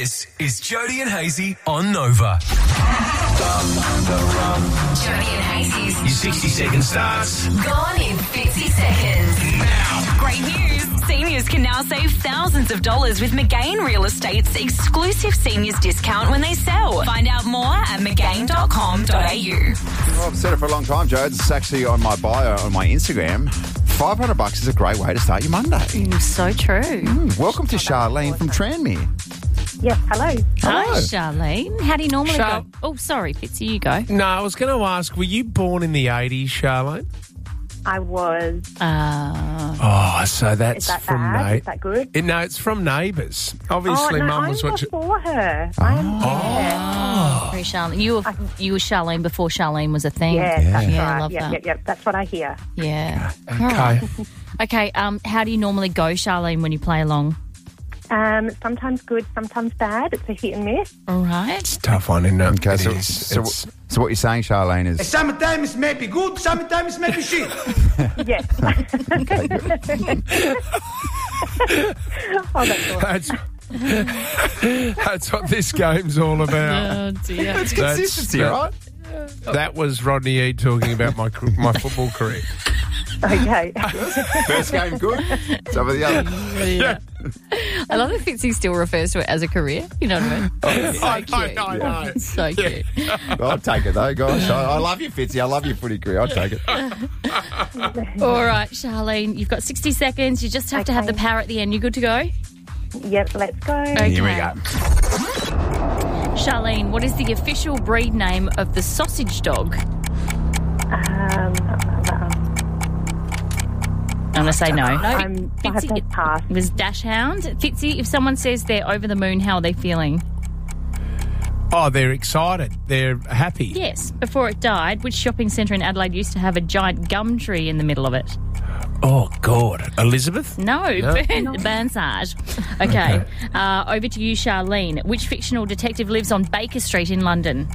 This is Jody and Hazy on Nova. Jody and Hazy's Your 60-second starts gone in 50 seconds. now. Great news. Seniors can now save thousands of dollars with McGain Real Estate's exclusive seniors discount when they sell. Find out more at mcgain.com.au. Well, I've said it for a long time, Joe. It's actually on my bio on my Instagram. $500 is a great way to start your Monday. So true. Welcome to Charlene from Tranmere. Yes, hello. Hi, Hello. Charlene. How do you normally Char- go? Oh, sorry, Fitzy, you go. No, I was going to ask, were you born in the 80s, Charlene? I was. Oh, so that's Is that from bad? Is that good? No, it's from Neighbours. Obviously, oh, no, Mum I'm was watching. before her. I'm Sorry, Charlene. You were Charlene before Charlene was a thing. Yeah, that's Yeah, I right. love Yep, that. yep, yep. That's what I hear. Yeah. Okay. Okay, how do you normally go, Charlene, when you play along? Sometimes good, sometimes bad. It's a hit and miss. All right. Tough one, isn't it? Okay, It so, is. so, It's- so what you're saying, Charlene, is... Sometimes it may be good, sometimes it may be shit. Yes. Oh, that's all. That's what this game's all about. Oh, dear. It's consistency, right? That was Rodney Eade talking about my football career. Okay. First game, good. Some of the other... Yeah. I love that Fitzy still refers to it as a career. You know what I mean? I cute. know. It's so cute. I'll take it, though. Gosh, I love you, Fitzy. I love your footy career. I'll take it. All right, Charlene, you've got 60 seconds. You just have to have the power at the end. You good to go? Yep, let's go. Okay. Here we go. Charlene, what is the official breed name of the sausage dog? I'm going to say no. I have Fitzy, to pass. it was Dash Hound. Fitzy, if someone says they're over the moon, how are they feeling? Oh, they're excited. They're happy. Yes. Before it died, which shopping centre in Adelaide used to have a giant gum tree in the middle of it? Oh, God. Elizabeth? No, Burnside. Okay. Over to you, Charlene. Which fictional detective lives on Baker Street in London?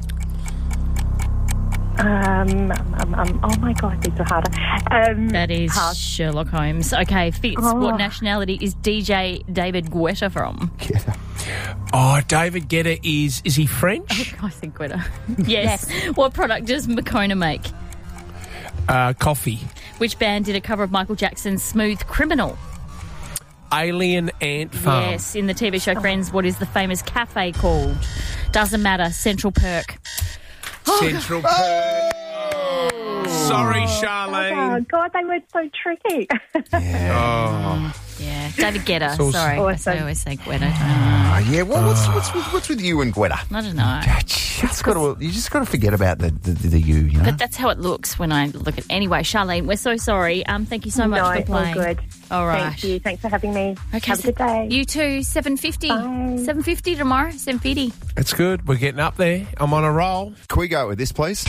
Oh my God, these are harder. That is pass. Sherlock Holmes. Okay, Fitz, Oh. what nationality is DJ David Guetta from? Oh, David Guetta is he French? I think Guetta. Yes. What product does Makona make? Coffee. Which band did a cover of Michael Jackson's Smooth Criminal? Alien Ant Farm. Yes, in the TV show Friends, what is the famous cafe called? Doesn't matter, Central Perk. Central Perk. Sorry, Oh, Charlene. God, they were so tricky. Oh. Yeah, David Guetta. all- Sorry, Awesome. I always say Guetta. Oh, yeah, well, what's with you and Guetta? I don't know. You just got to forget about the you know? But that's how it looks when I look at. Anyway, Charlene, we're so sorry. Thank you so much No, for playing. all good. All right. Thank you. Thanks for having me. Okay, Have a good day. You too. 7:50. Bye. 7:50 tomorrow. 7:50. It's good. We're getting up there. I'm on a roll. Can we go with this, please?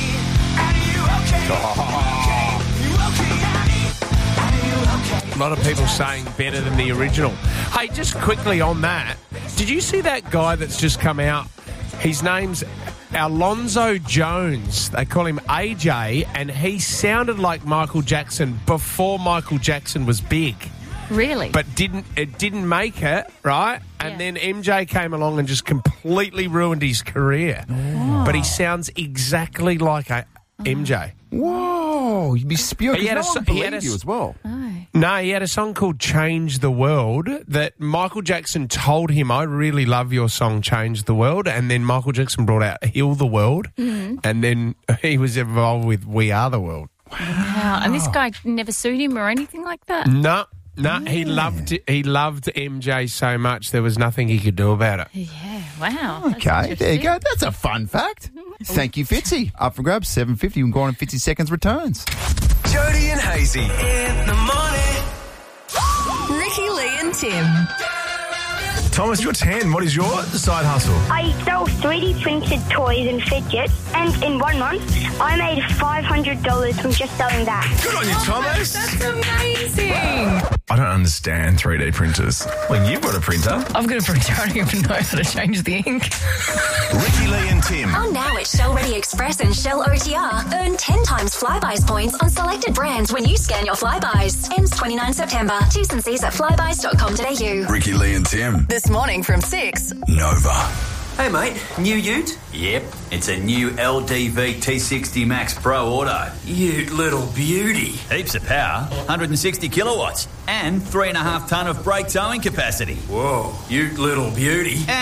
A lot of people saying better than the original. Hey, just quickly on that, did you see that guy that's just come out? His name's Alonzo Jones. They call him AJ, and he sounded like Michael Jackson before Michael Jackson was big, Really? but it didn't make it, right? And then MJ came along and just completely ruined his career. But he sounds exactly like MJ. Whoa, you'd be spewing. He had No a one so- he had believed a you s- as well. No, he had a song called Change the World that Michael Jackson told him, I really love your song Change the World. And then Michael Jackson brought out Heal the World. And then he was involved with We Are the World. Wow. And this guy never sued him or anything like that? No, he loved MJ so much there was nothing he could do about it. Yeah. Wow. That's Okay, there you interesting. go. That's a fun fact. Thank you, Fitzy. Up for grabs, 7:50. You can go on in 50 seconds returns. Jody and Hazy in the morning. Ricky, Lee and Tim. Thomas, you're 10. What is your side hustle? I sell 3D printed toys and fidgets, and in 1 month, I made $500 from just selling that. Good on you, Thomas. That's amazing. I don't understand 3D printers. Well, you've got a printer. I've got a printer. I don't even know how to change the ink. Ricky, Lee and Tim. Oh, now at Shell Ready Express and Shell OTR. Earn 10 times Flybuys points on selected brands when you scan your Flybuys. Ends 29 September. T's and C's at flybuys.com.au. Ricky, Lee and Tim. This morning from 6. Nova. Hey mate, new ute? Yep, it's a new LDV T60 Max Pro Auto. Ute little beauty. Heaps of power, 160 kilowatts, and 3.5 tonne of brake towing capacity. Whoa, ute little beauty.